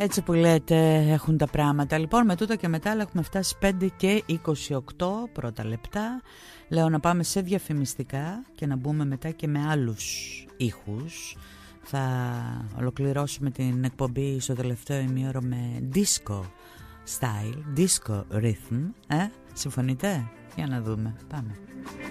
Έτσι που λέτε έχουν τα πράγματα. Λοιπόν, με τούτο και μετά έχουμε φτάσει 5 και 28 πρώτα λεπτά. Λέω να πάμε σε διαφημιστικά και να μπούμε μετά και με άλλους ήχους. Θα ολοκληρώσουμε την εκπομπή στο τελευταίο ημίωρο με disco style, disco rhythm. Συμφωνείτε? Για να δούμε. Πάμε.